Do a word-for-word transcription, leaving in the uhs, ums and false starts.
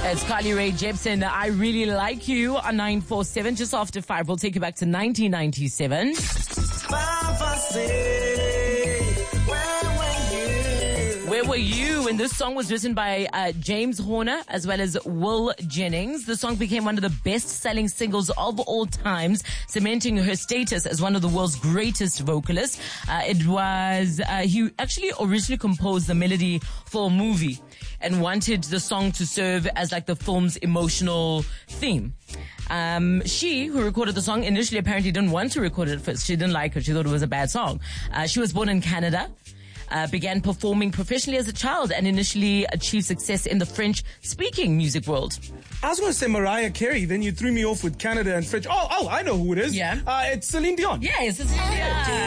It's Carly Rae Jepsen. I really like you on nine four seven, just after five. We'll take you back to nineteen ninety-seven. Where were you? And this song was written by uh, James Horner as well as Will Jennings. The song became one of the best-selling singles of all times, cementing her status as one of the world's greatest vocalists. Uh, it was, uh, he actually originally composed the melody for a movie and wanted the song to serve as like the film's emotional theme. Um, she, who recorded the song, initially apparently didn't want to record it at first. She didn't like it. She thought it was a bad song. Uh, she was born in Canada. Uh, began performing professionally as a child and initially achieved success in the French-speaking music world. I was going to say Mariah Carey, then you threw me off with Canada and French. Oh, oh, I know who it is. Yeah. Uh, it's Celine Dion. Yes, it's Celine Dion.